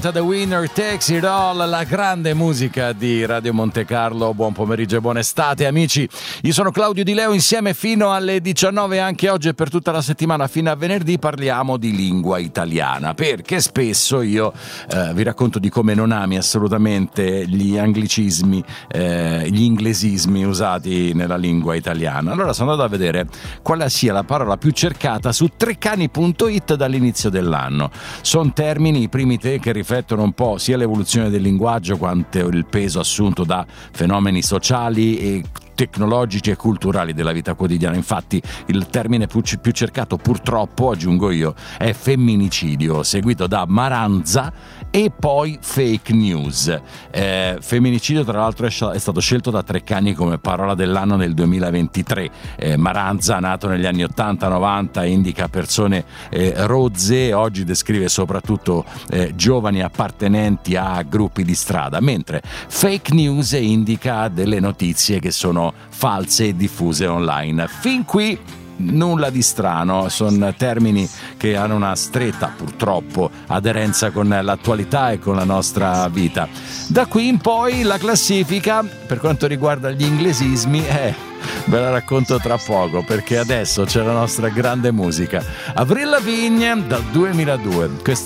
The Winner Takes It All, la grande musica di Radio Monte Carlo. Buon pomeriggio e buona estate, amici. Io sono Claudio Di Leo, insieme fino alle 19 anche oggi e per tutta la settimana fino a venerdì parliamo di lingua italiana, perché spesso io vi racconto di come non ami assolutamente gli anglicismi, gli inglesismi usati nella lingua italiana. Allora sono andato a vedere quale sia la parola più cercata su treccani.it dall'inizio dell'anno. Sono termini, i primi tre, che riflettono un po' sia l'evoluzione del linguaggio quanto il peso assunto da fenomeni sociali e tecnologici e culturali della vita quotidiana. Infatti il termine più cercato, purtroppo, aggiungo io, è femminicidio, seguito da maranza e poi fake news. Femminicidio tra l'altro è stato scelto da Treccani come parola dell'anno nel 2023. Maranza, nato negli anni 80-90, indica persone rozze, oggi descrive soprattutto giovani appartenenti a gruppi di strada, mentre fake news indica delle notizie che sono false e diffuse online. Fin qui nulla di strano, sono termini che hanno una stretta, purtroppo, aderenza con l'attualità e con la nostra vita. Da qui in poi la classifica per quanto riguarda gli inglesismi ve la racconto tra poco, perché adesso c'è la nostra grande musica. Avril Lavigne dal 2002.